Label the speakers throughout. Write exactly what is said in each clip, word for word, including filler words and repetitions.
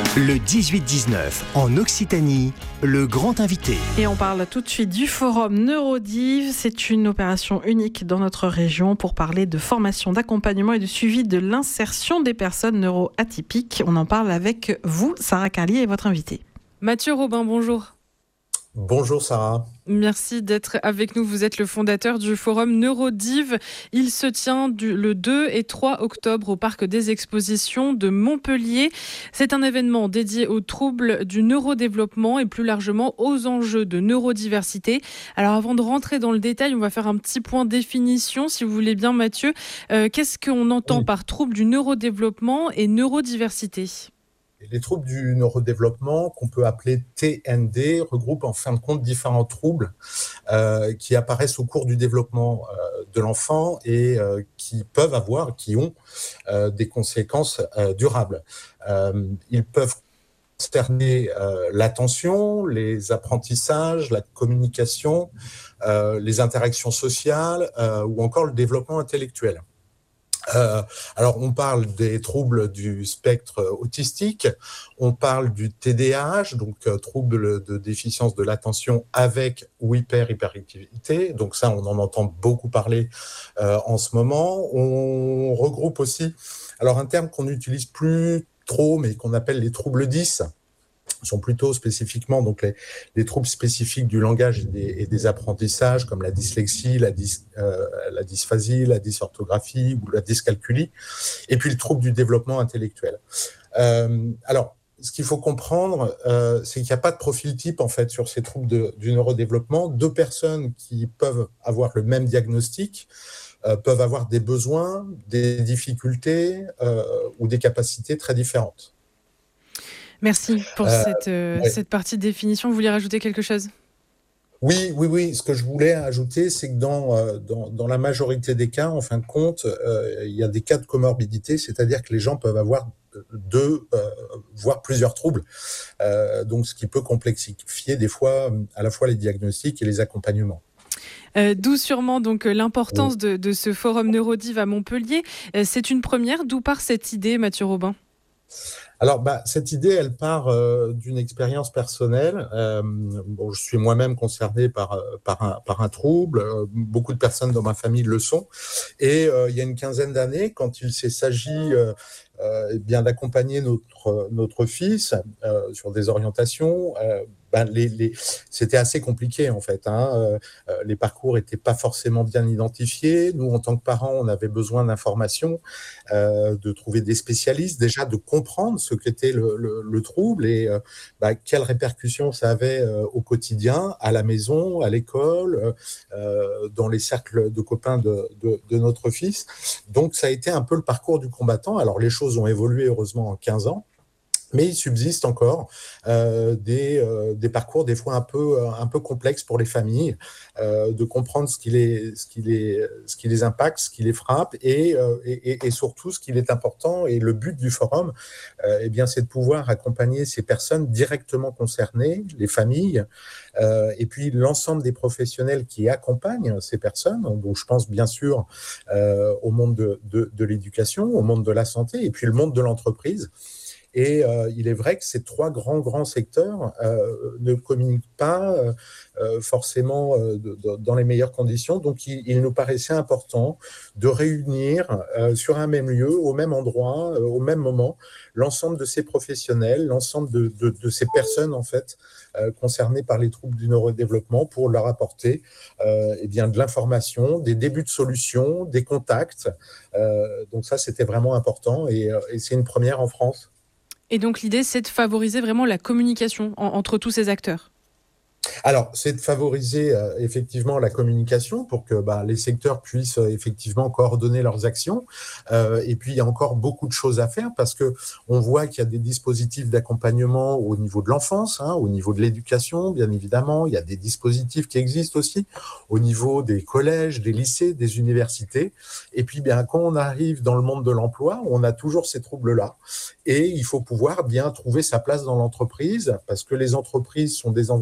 Speaker 1: Le dix-huit dix-neuf, en Occitanie, le grand invité.
Speaker 2: Et on parle tout de suite du forum Neurodiv. C'est une opération unique dans notre région pour parler de formation, d'accompagnement et de suivi de l'insertion des personnes neuroatypiques. On en parle avec vous, Sarah Carlier, et votre invité.
Speaker 3: Mathieu Robin, bonjour.
Speaker 4: Bonjour Sarah.
Speaker 3: Merci d'être avec nous. Vous êtes le fondateur du forum Neurodiv. Il se tient du, le deux et trois octobre au Parc des Expositions de Montpellier. C'est un événement dédié aux troubles du neurodéveloppement et plus largement aux enjeux de neurodiversité. Alors avant de rentrer dans le détail, on va faire un petit point définition, si vous voulez bien Mathieu. Euh, qu'est-ce qu'on entend oui. par troubles du neurodéveloppement et neurodiversité ?
Speaker 4: Les troubles du neurodéveloppement, qu'on peut appeler T N D, regroupent en fin de compte différents troubles euh, qui apparaissent au cours du développement euh, de l'enfant et euh, qui peuvent avoir, qui ont euh, des conséquences euh, durables. Euh, ils peuvent concerner euh, l'attention, les apprentissages, la communication, euh, les interactions sociales euh, ou encore le développement intellectuel. Euh, alors, on parle des troubles du spectre autistique, on parle du T D A H, donc euh, trouble de déficience de l'attention avec ou hyper-hyperactivité. Donc ça, on en entend beaucoup parler euh, en ce moment. On regroupe aussi, alors un terme qu'on n'utilise plus trop, mais qu'on appelle les troubles dix. Sont plutôt spécifiquement donc les, les troubles spécifiques du langage et des, et des apprentissages comme la dyslexie, la, dys, euh, la dysphasie, la dysorthographie ou la dyscalculie, et puis le trouble du développement intellectuel. Euh, alors, ce qu'il faut comprendre, euh, c'est qu'il n'y a pas de profil type en fait sur ces troubles de, du neurodéveloppement. Deux personnes qui peuvent avoir le même diagnostic euh, peuvent avoir des besoins, des difficultés euh, ou des capacités très différentes.
Speaker 3: Merci pour euh, cette, euh, ouais. cette partie de définition. Vous vouliez rajouter quelque chose ?
Speaker 4: Oui, oui, oui. Ce que je voulais ajouter, c'est que dans, euh, dans, dans la majorité des cas, en fin de compte, euh, il y a des cas de comorbidité, c'est-à-dire que les gens peuvent avoir deux, euh, voire plusieurs troubles. Euh, donc, ce qui peut complexifier des fois à la fois les diagnostics et les accompagnements.
Speaker 3: Euh, d'où sûrement donc l'importance oui. de, de ce forum Neurodiv à Montpellier. Euh, c'est une première. D'où part cette idée, Mathieu Robin ?
Speaker 4: Alors, bah, cette idée, elle part euh, d'une expérience personnelle. Euh, bon, je suis moi-même concerné par, par, un, par un trouble. Euh, beaucoup de personnes dans ma famille le sont. Et euh, il y a une quinzaine d'années, quand il s'agit euh, euh, bien d'accompagner notre, notre fils euh, sur des orientations, euh, ben, les, les, c'était assez compliqué en fait. Hein. Euh, les parcours n'étaient pas forcément bien identifiés. Nous, en tant que parents, on avait besoin d'informations, euh, de trouver des spécialistes, déjà de comprendre ce qu'était le, le, le trouble et euh, ben, quelles répercussions ça avait euh, au quotidien, à la maison, à l'école, euh, dans les cercles de copains de, de, de notre fils. Donc, ça a été un peu le parcours du combattant. Alors, les choses ont évolué heureusement en quinze ans. Mais il subsiste encore euh, des, euh, des parcours des fois un peu, un peu complexes pour les familles, euh, de comprendre ce qui, les, ce, qui les, ce qui les impacte, ce qui les frappe et, euh, et, et surtout ce qui est important. Et le but du forum, euh, eh bien, c'est de pouvoir accompagner ces personnes directement concernées, les familles, euh, et puis l'ensemble des professionnels qui accompagnent ces personnes. Donc, je pense bien sûr euh, au monde de, de, de l'éducation, au monde de la santé et puis le monde de l'entreprise. Et euh, il est vrai que ces trois grands, grands secteurs euh, ne communiquent pas euh, forcément euh, de, de, dans les meilleures conditions. Donc, il, il nous paraissait important de réunir euh, sur un même lieu, au même endroit, euh, au même moment, l'ensemble de ces professionnels, l'ensemble de, de, de ces personnes, en fait, euh, concernées par les troubles du neurodéveloppement pour leur apporter euh, eh bien, de l'information, des débuts de solutions, des contacts. Euh, donc ça, c'était vraiment important et, et c'est une première en France.
Speaker 3: Et donc, l'idée, c'est de favoriser vraiment la communication en, entre tous ces acteurs.
Speaker 4: Alors, c'est de favoriser euh, effectivement la communication pour que bah, les secteurs puissent euh, effectivement coordonner leurs actions. Euh, et puis, il y a encore beaucoup de choses à faire parce que on voit qu'il y a des dispositifs d'accompagnement au niveau de l'enfance, hein, au niveau de l'éducation, bien évidemment. Il y a des dispositifs qui existent aussi au niveau des collèges, des lycées, des universités. Et puis, bien, quand on arrive dans le monde de l'emploi, on a toujours ces troubles-là. Et il faut pouvoir bien trouver sa place dans l'entreprise parce que les entreprises sont des environnements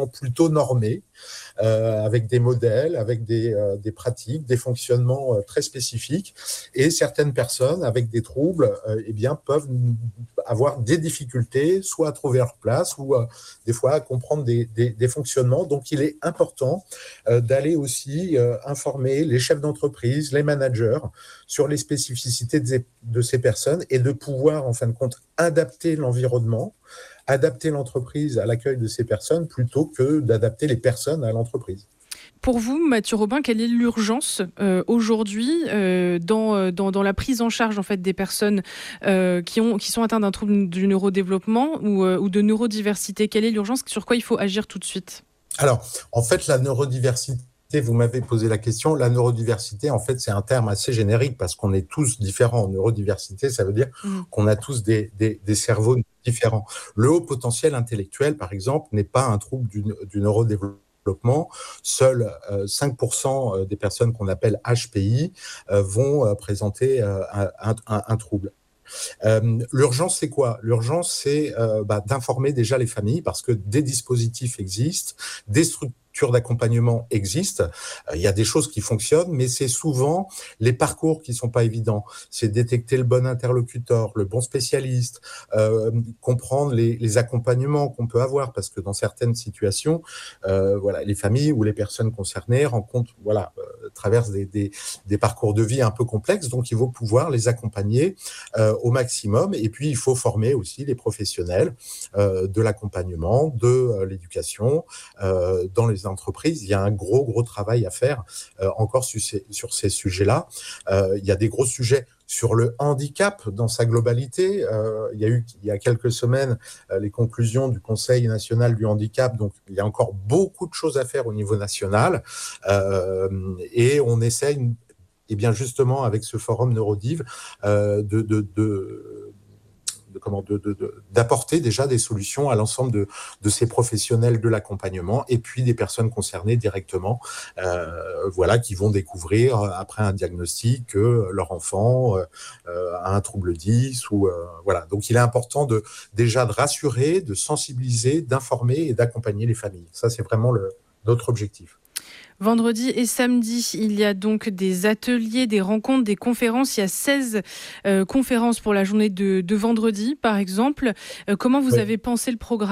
Speaker 4: plutôt normés, euh, avec des modèles, avec des, euh, des pratiques, des fonctionnements euh, très spécifiques. Et certaines personnes avec des troubles euh, eh bien, peuvent avoir des difficultés, soit à trouver leur place, ou euh, des fois à comprendre des, des, des fonctionnements. Donc, il est important euh, d'aller aussi euh, informer les chefs d'entreprise, les managers, sur les spécificités de, de ces personnes et de pouvoir, en fin de compte, adapter l'environnement, adapter l'entreprise à l'accueil de ces personnes plutôt que d'adapter les personnes à l'entreprise.
Speaker 3: Pour vous, Mathieu Robin, quelle est l'urgence euh, aujourd'hui euh, dans, dans, dans la prise en charge en fait, des personnes euh, qui, ont, qui sont atteintes d'un trouble du neurodéveloppement ou, euh, ou de neurodiversité? Quelle est l'urgence? Sur quoi il faut agir tout de suite?
Speaker 4: Alors, en fait, la neurodiversité, vous m'avez posé la question, la neurodiversité, en fait, c'est un terme assez générique parce qu'on est tous différents. Neurodiversité, ça veut dire mmh. qu'on a tous des, des, des cerveaux différents. Le haut potentiel intellectuel, par exemple, n'est pas un trouble du, du neurodéveloppement. Seuls euh, cinq pour cent des personnes qu'on appelle H P I euh, vont euh, présenter euh, un, un, un trouble. Euh, l'urgence, c'est quoi? L'urgence, c'est euh, bah, d'informer déjà les familles parce que des dispositifs existent, des structures d'accompagnement existent. Euh, il y a des choses qui fonctionnent, mais c'est souvent les parcours qui sont pas évidents. C'est détecter le bon interlocuteur, le bon spécialiste, euh, comprendre les, les accompagnements qu'on peut avoir parce que dans certaines situations, euh, voilà, les familles ou les personnes concernées rencontrent, voilà, euh, traversent des, des, des parcours de vie un peu complexes, donc il faut pouvoir les accompagner euh, au maximum. Et puis il faut former aussi les professionnels euh, de l'accompagnement, de euh, l'éducation euh, dans les entreprises. Il y a un gros, gros travail à faire euh, encore sur ces, sur ces sujets-là. Euh, il y a des gros sujets sur le handicap dans sa globalité. Euh, il y a eu, il y a quelques semaines, euh, les conclusions du Conseil national du handicap. Donc, il y a encore beaucoup de choses à faire au niveau national. Euh, et on essaye, et bien justement, avec ce forum Neurodiv, euh, de... de, de De, comment, de, de, de, d'apporter déjà des solutions à l'ensemble de, de ces professionnels de l'accompagnement et puis des personnes concernées directement, euh, voilà, qui vont découvrir après un diagnostic que leur enfant euh, a un trouble dys ou euh, voilà. Donc il est important de déjà de rassurer, de sensibiliser, d'informer et d'accompagner les familles. Ça c'est vraiment le, notre objectif.
Speaker 3: Vendredi et samedi, il y a donc des ateliers, des rencontres, des conférences. Il y a seize euh, conférences pour la journée de, de vendredi, par exemple. Euh, comment vous oui. avez pensé le programme ?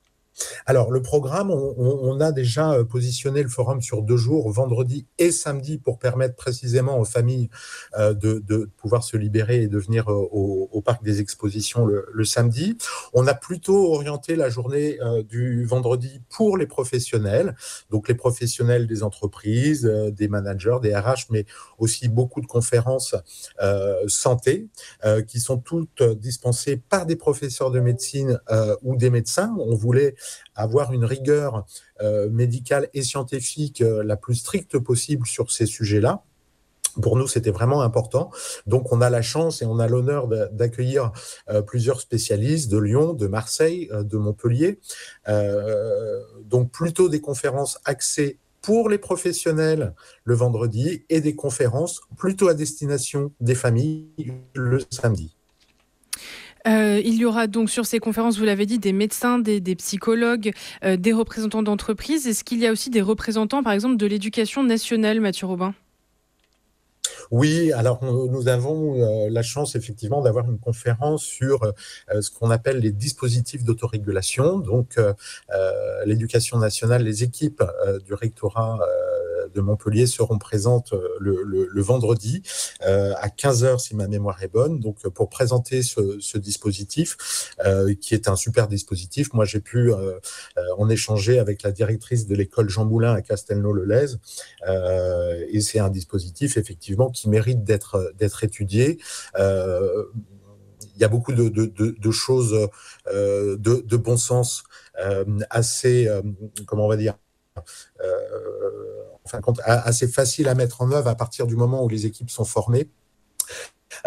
Speaker 4: Alors, le programme, on, on a déjà positionné le forum sur deux jours, vendredi et samedi, pour permettre précisément aux familles euh, de, de pouvoir se libérer et de venir au, au parc des expositions le, le samedi. On a plutôt orienté la journée euh, du vendredi pour les professionnels, donc les professionnels des entreprises, euh, des managers, des R H, mais aussi beaucoup de conférences euh, santé, euh, qui sont toutes dispensées par des professeurs de médecine euh, ou des médecins. On voulait avoir une rigueur euh, médicale et scientifique euh, la plus stricte possible sur ces sujets-là. Pour nous, c'était vraiment important. Donc, on a la chance et on a l'honneur de, d'accueillir euh, plusieurs spécialistes de Lyon, de Marseille, euh, de Montpellier. Euh, donc, plutôt des conférences axées pour les professionnels le vendredi et des conférences plutôt à destination des familles le samedi.
Speaker 3: Euh, il y aura donc sur ces conférences, vous l'avez dit, des médecins, des, des psychologues, euh, des représentants d'entreprises. Est-ce qu'il y a aussi des représentants, par exemple, de l'éducation nationale, Mathieu Robin ?
Speaker 4: Oui, alors nous avons euh, la chance effectivement d'avoir une conférence sur euh, ce qu'on appelle les dispositifs d'autorégulation. Donc euh, euh, l'éducation nationale, les équipes euh, du rectorat euh, de Montpellier seront présentes le, le, le vendredi euh, à quinze heures si ma mémoire est bonne. Donc pour présenter ce, ce dispositif euh, qui est un super dispositif. Moi j'ai pu euh, en échanger avec la directrice de l'école Jean Moulin à Castelnau-le-Lez euh, et c'est un dispositif effectivement qui mérite d'être, d'être étudié. Euh, il y a beaucoup de, de, de, de choses euh, de, de bon sens, euh, assez, euh, comment on va dire, euh, en fin de compte, assez facile à mettre en œuvre à partir du moment où les équipes sont formées.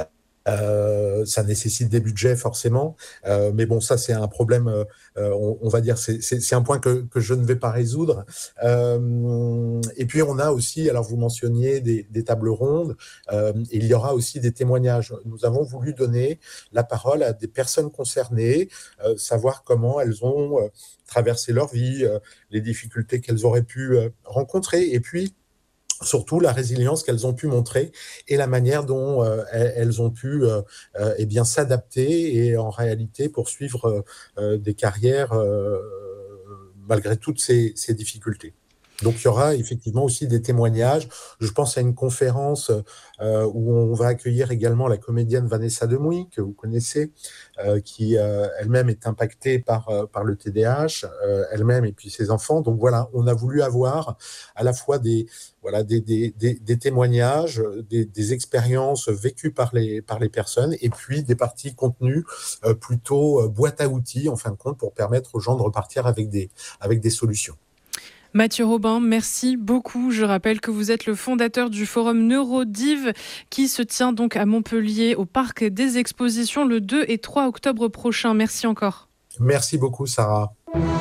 Speaker 4: Euh, ça nécessite des budgets forcément, euh, mais bon, ça c'est un problème, euh, on, on va dire, c'est, c'est, c'est un point que, que je ne vais pas résoudre. Euh, et puis on a aussi, alors vous mentionniez des, des tables rondes, euh, il y aura aussi des témoignages. Nous avons voulu donner la parole à des personnes concernées, euh, savoir comment elles ont euh, traversé leur vie, euh, les difficultés qu'elles auraient pu euh, rencontrer, et puis surtout la résilience qu'elles ont pu montrer et la manière dont euh, elles ont pu euh, euh, eh bien s'adapter et en réalité poursuivre euh, des carrières euh, malgré toutes ces, ces difficultés. Donc il y aura effectivement aussi des témoignages. Je pense à une conférence euh, où on va accueillir également la comédienne Vanessa Demouy, que vous connaissez, euh, qui euh, elle-même est impactée par, euh, par le T D A H, euh, elle-même et puis ses enfants. Donc voilà, on a voulu avoir à la fois des, voilà, des, des, des, des témoignages, des, des expériences vécues par les, par les personnes, et puis des parties contenues euh, plutôt euh, boîte à outils, en fin de compte, pour permettre aux gens de repartir avec des, avec des solutions.
Speaker 3: Mathieu Robin, merci beaucoup. Je rappelle que vous êtes le fondateur du forum NeuroDiv qui se tient donc à Montpellier au Parc des Expositions le deux et trois octobre prochain. Merci encore.
Speaker 4: Merci beaucoup, Sarah.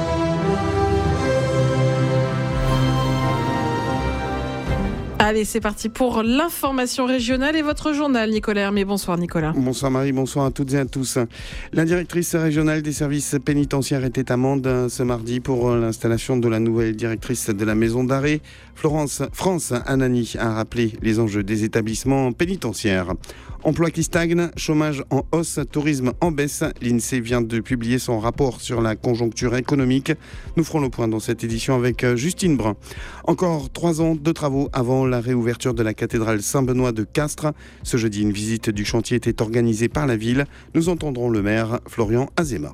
Speaker 2: Allez, c'est parti pour l'information régionale et votre journal, Nicolas Hermé. Bonsoir, Nicolas.
Speaker 5: Bonsoir, Marie. Bonsoir à toutes et à tous. La directrice régionale des services pénitentiaires était amende ce mardi pour l'installation de la nouvelle directrice de la maison d'arrêt. Florence France Anani a rappelé les enjeux des établissements pénitentiaires. Emploi qui stagne, chômage en hausse, tourisme en baisse. L'INSEE vient de publier son rapport sur la conjoncture économique. Nous ferons le point dans cette édition avec Justine Brun. Encore trois ans de travaux avant la réouverture de la cathédrale Saint-Benoît de Castres. Ce jeudi, une visite du chantier était organisée par la ville. Nous entendrons le maire Florian Azéma.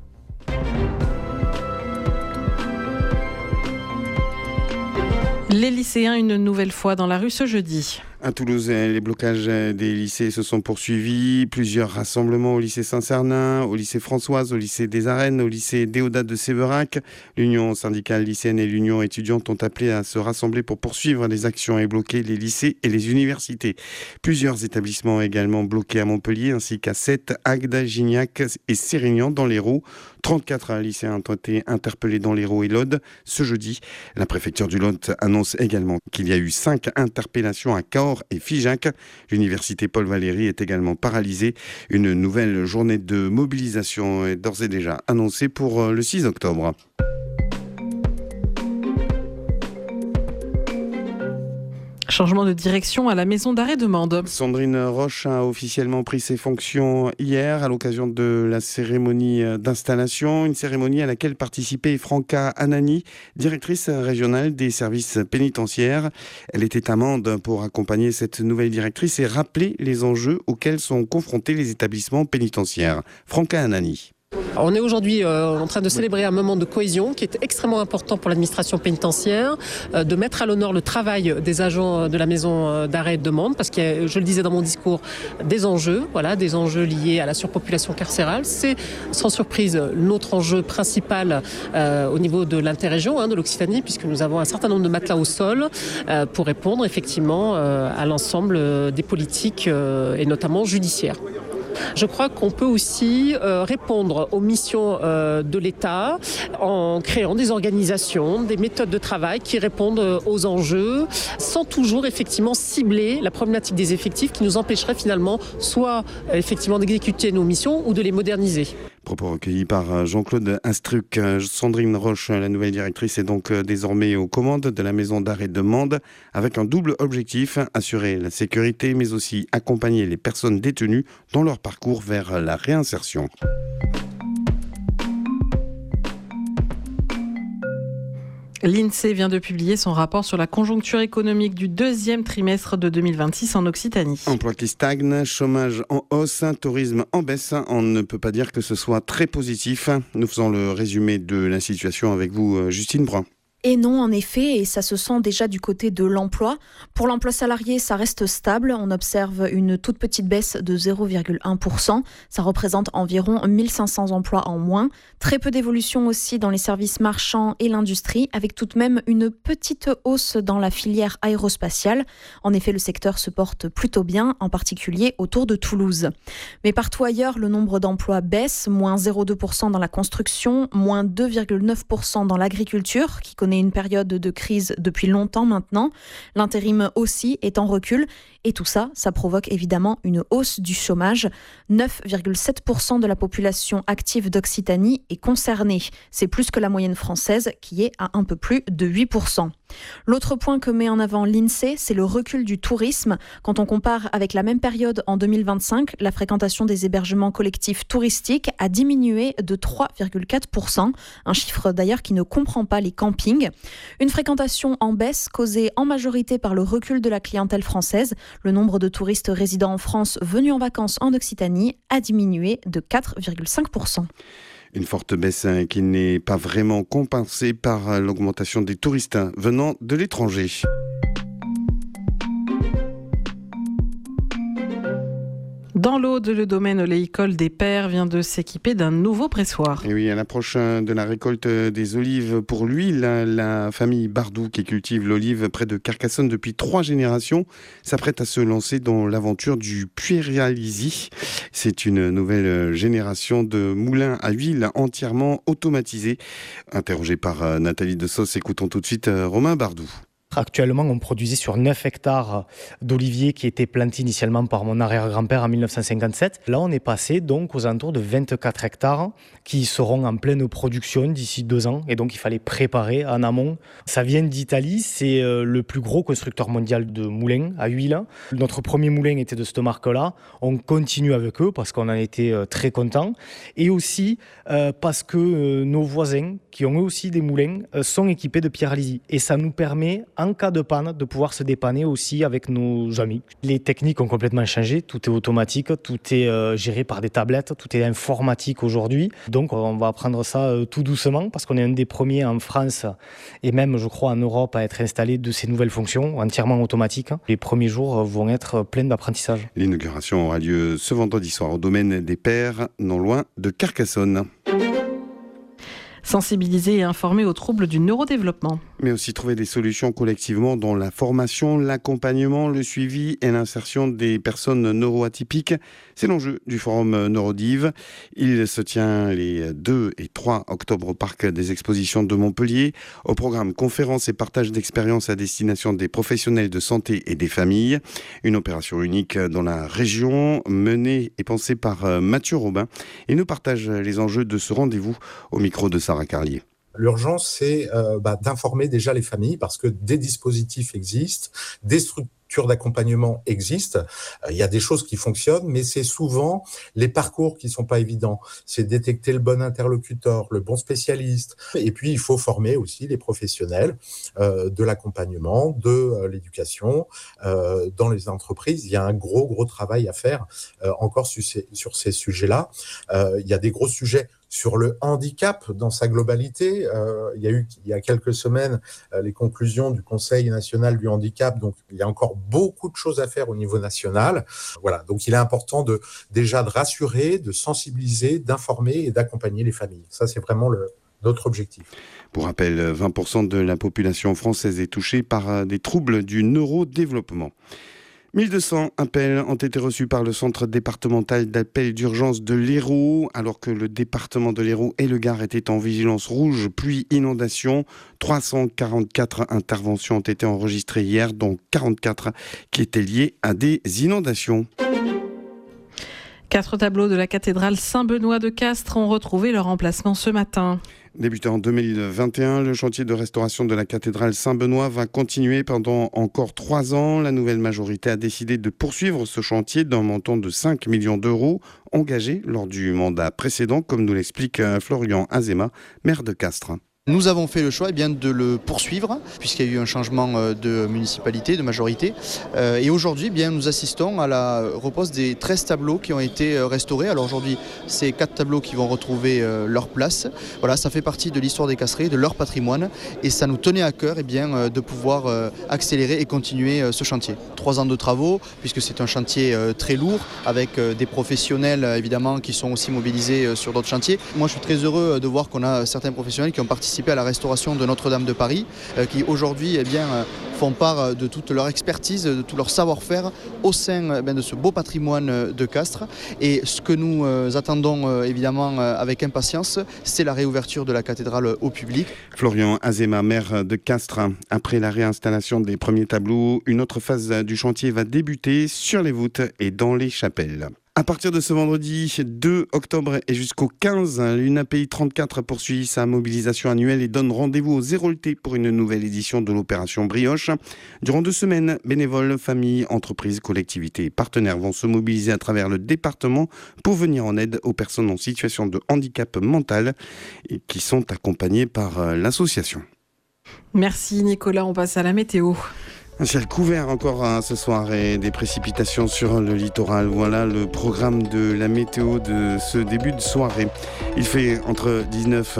Speaker 2: Les lycéens, une nouvelle fois dans la rue ce jeudi.
Speaker 5: À Toulouse, les blocages des lycées se sont poursuivis. Plusieurs rassemblements au lycée Saint-Cernin, au lycée Françoise, au lycée des Arènes, au lycée Déodat de Séverac. L'Union syndicale lycéenne et l'Union étudiante ont appelé à se rassembler pour poursuivre les actions et bloquer les lycées et les universités. Plusieurs établissements également bloqués à Montpellier, ainsi qu'à Sète, Agde, Gignac et Sérignan dans l'Hérault. trente-quatre lycéens ont été interpellés dans l'Hérault et l'Aude. Ce jeudi, la préfecture du Lot annonce également qu'il y a eu cinq interpellations à Cahors et Figeac. L'université Paul Valéry est également paralysée. Une nouvelle journée de mobilisation est d'ores et déjà annoncée pour le six octobre.
Speaker 2: Changement de direction à la maison d'arrêt de Mende.
Speaker 5: Sandrine Roche a officiellement pris ses fonctions hier à l'occasion de la cérémonie d'installation. Une cérémonie à laquelle participait Franca Anani, directrice régionale des services pénitentiaires. Elle était amende pour accompagner cette nouvelle directrice et rappeler les enjeux auxquels sont confrontés les établissements pénitentiaires. Franca Anani.
Speaker 6: On est aujourd'hui euh, en train de célébrer un moment de cohésion qui est extrêmement important pour l'administration pénitentiaire, euh, de mettre à l'honneur le travail des agents de la maison d'arrêt de Mende, parce qu'il y a, je le disais dans mon discours, des enjeux, voilà, des enjeux liés à la surpopulation carcérale. C'est sans surprise notre enjeu principal euh, au niveau de l'interrégion, hein, de l'Occitanie, puisque nous avons un certain nombre de matelas au sol euh, pour répondre effectivement euh, à l'ensemble des politiques euh, et notamment judiciaires. Je crois qu'on peut aussi euh, répondre aux missions euh, de l'État en créant des organisations, des méthodes de travail qui répondent aux enjeux sans toujours effectivement cibler la problématique des effectifs qui nous empêcherait finalement soit effectivement d'exécuter nos missions ou de les moderniser.
Speaker 5: Propos recueillis par Jean-Claude Astruc. Sandrine Roche, la nouvelle directrice, est donc désormais aux commandes de la maison d'arrêt de Mende avec un double objectif, assurer la sécurité mais aussi accompagner les personnes détenues dans leur parcours vers la réinsertion.
Speaker 2: L'INSEE vient de publier son rapport sur la conjoncture économique du deuxième trimestre de deux mille vingt-six en Occitanie.
Speaker 5: Emploi qui stagne, chômage en hausse, tourisme en baisse. On ne peut pas dire que ce soit très positif. Nous faisons le résumé de la situation avec vous, Justine Brun.
Speaker 7: Et non, en effet, et ça se sent déjà du côté de l'emploi. Pour l'emploi salarié, ça reste stable. On observe une toute petite baisse de zéro virgule un pour cent. Ça représente environ mille cinq cents emplois en moins. Très peu d'évolution aussi dans les services marchands et l'industrie, avec tout de même une petite hausse dans la filière aérospatiale. En effet, le secteur se porte plutôt bien, en particulier autour de Toulouse. Mais partout ailleurs, le nombre d'emplois baisse, moins zéro virgule deux pour cent dans la construction, moins deux virgule neuf pour cent dans l'agriculture, qui connaît une période de crise depuis longtemps maintenant. L'intérim aussi est en recul. Et tout ça, ça provoque évidemment une hausse du chômage. neuf virgule sept pour cent de la population active d'Occitanie est concernée. C'est plus que la moyenne française qui est à un peu plus de huit pour cent. L'autre point que met en avant l'INSEE, c'est le recul du tourisme. Quand on compare avec la même période en deux mille vingt-cinq, la fréquentation des hébergements collectifs touristiques a diminué de trois virgule quatre pour cent. Un chiffre d'ailleurs qui ne comprend pas les campings. Une fréquentation en baisse causée en majorité par le recul de la clientèle française. Le nombre de touristes résidant en France venus en vacances en Occitanie a diminué de quatre virgule cinq pour cent.
Speaker 5: Une forte baisse qui n'est pas vraiment compensée par l'augmentation des touristes venant de l'étranger.
Speaker 2: Dans l'Aude, le domaine oléicole des Pères vient de s'équiper d'un nouveau pressoir.
Speaker 5: Et oui, à l'approche de la récolte des olives pour l'huile, la famille Bardou, qui cultive l'olive près de Carcassonne depuis trois générations, s'apprête à se lancer dans l'aventure du puérialisy. C'est une nouvelle génération de moulins à huile entièrement automatisés. Interrogé par Nathalie Dessos, écoutons tout de suite Romain Bardou.
Speaker 8: Actuellement, on produisait sur neuf hectares d'oliviers qui étaient plantés initialement par mon arrière-grand-père en mille neuf cent cinquante-sept. Là, on est passé donc aux alentours de vingt-quatre hectares qui seront en pleine production d'ici deux ans. Et donc, il fallait préparer en amont. Ça vient d'Italie. C'est le plus gros constructeur mondial de moulins à huile. Notre premier moulin était de cette marque-là. On continue avec eux parce qu'on en était très contents. Et aussi euh, parce que euh, nos voisins, qui ont eux aussi des moulins, euh, sont équipés de puérialisy. Et ça nous permet, en cas de panne, de pouvoir se dépanner aussi avec nos amis. Les techniques ont complètement changé, tout est automatique, tout est euh, géré par des tablettes, tout est informatique aujourd'hui. Donc on va apprendre ça euh, tout doucement parce qu'on est un des premiers en France et même je crois en Europe à être installé de ces nouvelles fonctions entièrement automatiques. Les premiers jours vont être pleins d'apprentissage.
Speaker 5: L'inauguration aura lieu ce vendredi soir au domaine des Pères, non loin de Carcassonne.
Speaker 2: Sensibiliser et informer aux troubles du neurodéveloppement.
Speaker 5: Mais aussi trouver des solutions collectivement dans la formation, l'accompagnement, le suivi et l'insertion des personnes neuroatypiques. C'est l'enjeu du forum Neurodive. Il se tient les deux et trois octobre au parc des expositions de Montpellier. Au programme conférences et partage d'expériences à destination des professionnels de santé et des familles. Une opération unique dans la région menée et pensée par Mathieu Robin. Il nous partage les enjeux de ce rendez-vous au micro de Sarah Carlier.
Speaker 4: L'urgence, c'est euh, bah, d'informer déjà les familles parce que des dispositifs existent, des structures d'accompagnement existent. Il euh, y a des choses qui fonctionnent, mais c'est souvent les parcours qui sont pas évidents. C'est détecter le bon interlocuteur, le bon spécialiste. Et puis, il faut former aussi les professionnels euh, de l'accompagnement, de euh, l'éducation. Euh, dans les entreprises, il y a un gros, gros travail à faire euh, encore sur ces, sur ces sujets-là. Euh, il y a des gros sujets sur le handicap dans sa globalité. Euh, il y a eu, il y a quelques semaines, euh, les conclusions du Conseil national du handicap. Donc, il y a encore beaucoup de choses à faire au niveau national. Voilà. Donc, il est important de, déjà de rassurer, de sensibiliser, d'informer et d'accompagner les familles. Ça, c'est vraiment le, notre objectif.
Speaker 5: Pour rappel, vingt pour cent de la population française est touchée par des troubles du neurodéveloppement. mille deux cents appels ont été reçus par le centre départemental d'appel d'urgence de l'Hérault, alors que le département de l'Hérault et le Gard étaient en vigilance rouge, pluie, inondation. trois cent quarante-quatre interventions ont été enregistrées hier, dont quarante-quatre qui étaient liées à des inondations.
Speaker 2: Quatre tableaux de la cathédrale Saint-Benoît de Castres ont retrouvé leur emplacement ce matin.
Speaker 5: Débuté en deux mille vingt et un, le chantier de restauration de la cathédrale Saint-Benoît va continuer pendant encore trois ans. La nouvelle majorité a décidé de poursuivre ce chantier d'un montant de cinq millions d'euros engagé lors du mandat précédent, comme nous l'explique Florian Azema, maire de Castres.
Speaker 9: Nous avons fait le choix eh bien, de le poursuivre, puisqu'il y a eu un changement de municipalité, de majorité. Et aujourd'hui, eh bien, nous assistons à la repose des treize tableaux qui ont été restaurés. Alors aujourd'hui, c'est quatre tableaux qui vont retrouver leur place. Voilà, ça fait partie de l'histoire des Casserets, de leur patrimoine. Et ça nous tenait à cœur eh bien, de pouvoir accélérer et continuer ce chantier. Trois ans de travaux, puisque c'est un chantier très lourd, avec des professionnels évidemment qui sont aussi mobilisés sur d'autres chantiers. Moi, je suis très heureux de voir qu'on a certains professionnels qui ont participé à la restauration de Notre-Dame de Paris, euh, qui aujourd'hui eh bien, euh, font part de toute leur expertise, de tout leur savoir-faire au sein eh bien, de ce beau patrimoine de Castres. Et ce que nous euh, attendons euh, évidemment euh, avec impatience, c'est la réouverture de la cathédrale au public.
Speaker 5: Florian Azema, maire de Castres. Après la réinstallation des premiers tableaux, une autre phase du chantier va débuter sur les voûtes et dans les chapelles. À partir de ce vendredi deux octobre et jusqu'au quinze, l'U N A P I trente-quatre poursuit sa mobilisation annuelle et donne rendez-vous au Zéro L T pour une nouvelle édition de l'opération Brioche. Durant deux semaines, bénévoles, familles, entreprises, collectivités et partenaires vont se mobiliser à travers le département pour venir en aide aux personnes en situation de handicap mental et qui sont accompagnées par l'association.
Speaker 2: Merci Nicolas, on passe à la météo.
Speaker 5: Un ciel couvert encore hein, ce soir et des précipitations sur le littoral. Voilà le programme de la météo de ce début de soirée. Il fait entre dix-neuf